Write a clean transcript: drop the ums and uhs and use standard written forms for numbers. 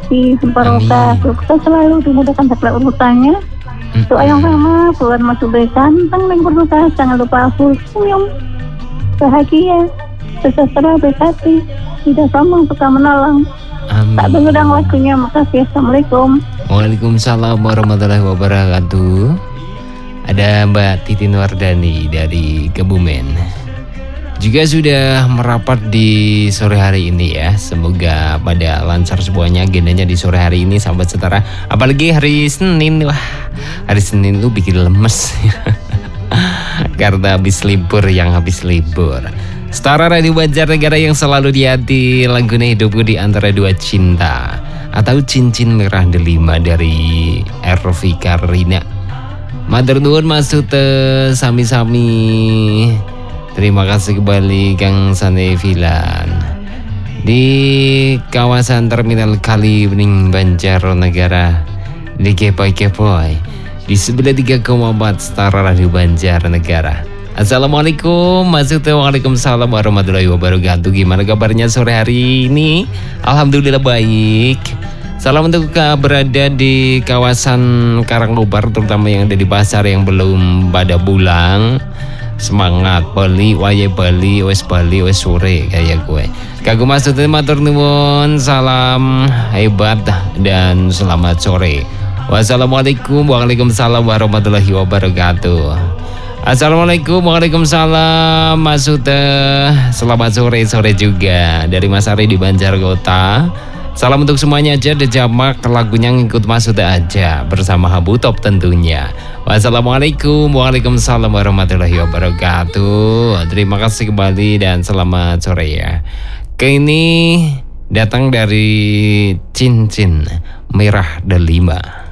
rezeki, barokah, sukses selalu, dimudahkan segala urusannya. Doa yang sama, bulan masuk ganteng dan berdoa, jangan lupa full senyum, bahagia, sejahtera, berkati, tidak sombong, suka menolong. Tak mengundang waktunya, makasih. Assalamualaikum. Waalaikumsalam warahmatullahi wabarakatuh. Ada Mbak Titin Wardani dari Kebumen juga sudah merapat di sore hari ini ya. Semoga pada lancar semuanya agendanya di sore hari ini sahabat setara. Apalagi hari Senin. Wah, hari Senin tuh bikin lemes karena habis libur. Setara Radio Banjarnegara yang selalu di hati, lagunya hidupku di antara dua cinta atau Cincin Merah Delima dari Ervi Karina. Matur nuwun maksud sami-sami. Terima kasih kembali Kang Sane Filan di kawasan Terminal Kali Bening Banjarnegara di Kepoy di 93,4 Setara Radio Banjarnegara. Assalamualaikum, maksudnya waalaikumsalam warahmatullahi wabarakatuh. Gimana kabarnya sore hari ini? Alhamdulillah baik. Salam untuk berada di kawasan Karangkobar, terutama yang ada di pasar yang belum pada pulang. Semangat Bali, wae Bali, wes sore kayak gue. Kagum maksudnya matur nuwun, salam hebat dan selamat sore. Wassalamualaikum, waalaikumsalam warahmatullahi wabarakatuh. Assalamualaikum, waalaikumsalam. Maksudnya selamat sore juga dari Mas Ari di Banjarkota. Salam untuk semuanya aja, ada jamak lagunya ngikut Masud aja bersama Habu Top tentunya. Wassalamualaikum, waalaikumsalam warahmatullahi wabarakatuh. Terima kasih kembali dan selamat sore ya. Ini datang dari Cincin Merah Delima.